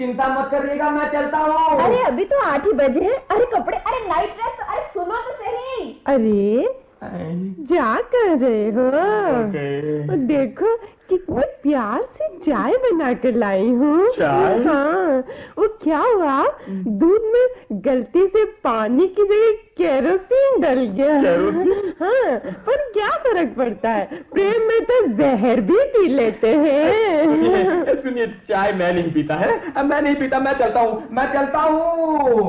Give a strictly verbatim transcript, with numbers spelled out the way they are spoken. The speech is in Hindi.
चिंता मत करिएगा, मैं चलता हूँ। अरे अभी तो आठ ही बजे हैं। अरे कपड़े, अरे नाइट ड्रेस, अरे सुनो तो सही। अरे क्या कर रहे हो? देखो कितने प्यार से चाय बना कर लाई हूँ। चाय? हाँ, वो क्या हुआ, दूध में गलती से पानी की जगह केरोसिन डल गया। केरोसिन? हाँ, पर क्या फर्क पड़ता है, प्रेम में तो जहर भी पी लेते हैं। सुनिए, चाय मैं नहीं पीता है, मैं नहीं पीता, मैं चलता हूँ, मैं चलता हूँ।